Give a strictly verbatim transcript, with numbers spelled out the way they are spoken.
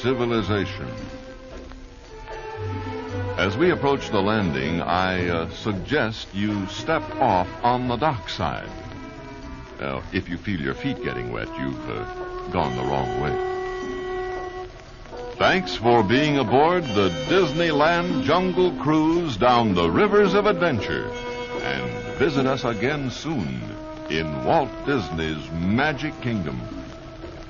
civilization. As we approach the landing, I uh, suggest you step off on the dock side. Now, if you feel your feet getting wet, you've uh, gone the wrong way. Thanks for being aboard the Disneyland Jungle Cruise down the rivers of adventure. And visit us again soon in Walt Disney's Magic Kingdom.